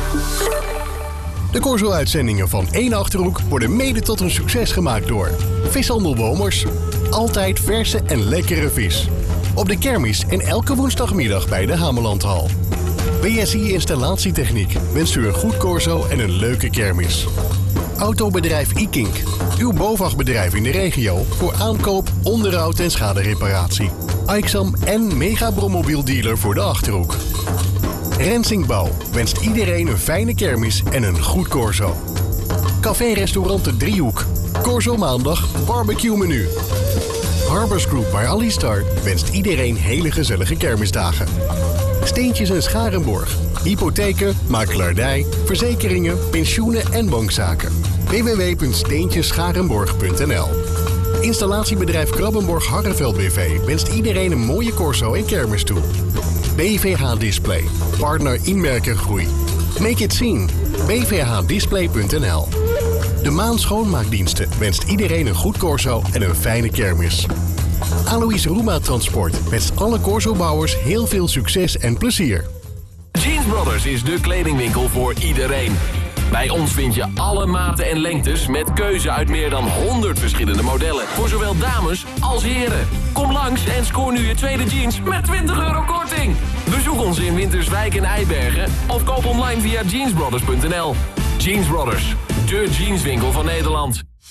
De Corso-uitzendingen van 1 Achterhoek worden mede tot een succes gemaakt door Vishandel Bomers. Altijd verse en lekkere vis. Op de kermis en elke woensdagmiddag bij de Hamelandhal. WSI Installatietechniek wenst u een goed corso en een leuke kermis. Autobedrijf iKink. Uw BOVAG-bedrijf in de regio voor aankoop, onderhoud en schadereparatie. Aixam en Mega Brommobiel dealer voor de Achterhoek. Rensingbouw wenst iedereen een fijne kermis en een goed corso. Café-restaurant De Driehoek. Corso maandag, barbecue menu. Harbors Group bij Alistar wenst iedereen hele gezellige kermisdagen. Steentjes en Scharenborg. Hypotheken, makelaardij, verzekeringen, pensioenen en bankzaken. www.steentjesscharenborg.nl. Installatiebedrijf Krabbenborg Harreveld BV wenst iedereen een mooie corso en kermis toe. BVH Display, partner inmerkergroei. Make it seen. bvhdisplay.nl. De Maan Schoonmaakdiensten wenst iedereen een goed corso en een fijne kermis. Alois Roema Transport wenst alle corsobouwers heel veel succes en plezier. Jeans Brothers is de kledingwinkel voor iedereen. Bij ons vind je alle maten en lengtes met keuze uit meer dan 100 verschillende modellen. Voor zowel dames als heren. Kom langs en scoor nu je tweede jeans met €20 korting. Bezoek ons in Winterswijk en Eibergen of koop online via jeansbrothers.nl. Jeans Brothers, de jeanswinkel van Nederland.